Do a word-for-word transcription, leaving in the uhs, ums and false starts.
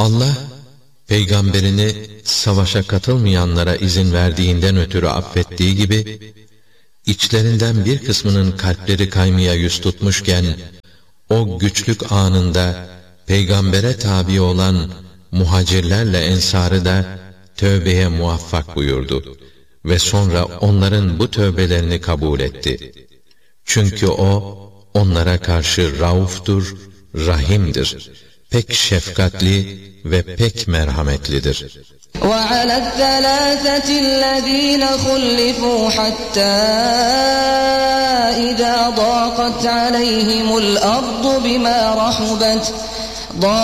Allah, peygamberini savaşa katılmayanlara izin verdiğinden ötürü affettiği gibi, içlerinden bir kısmının kalpleri kaymaya yüz tutmuşken, o güçlük anında peygambere tabi olan muhacirlerle ensarı da tövbeye muvaffak buyurdu ve sonra onların bu tövbelerini kabul etti. Çünkü o onlara karşı rauftur, rahimdir, pek şefkatli ve pek merhametlidir. وَعَلَى الثَّلَاثَةِ الَّذ۪ينَ خُلِّفُوا حَتَّى إِذَا ضَاقَتْ عَلَيْهِمُ الْأَرْضُ بِمَا رَحُبَتْ